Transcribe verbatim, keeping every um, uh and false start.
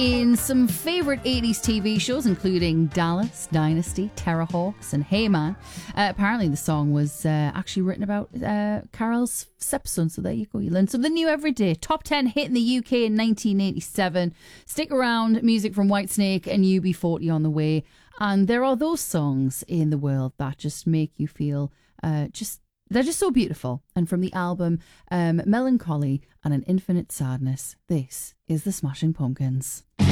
In some favourite eighties T V shows, including Dallas, Dynasty, Terrorhawks, and Hey Man, uh, apparently the song was uh, actually written about uh, Carol's stepson. So there you go. You learn something new every day. Top ten hit in the U K in nineteen eighty-seven. Stick around. Music from Whitesnake and U B forty on the way. And there are those songs in the world that just make you feel uh, just... They're just so beautiful. And from the album um, Melancholy and an Infinite Sadness, this is the Smashing Pumpkins.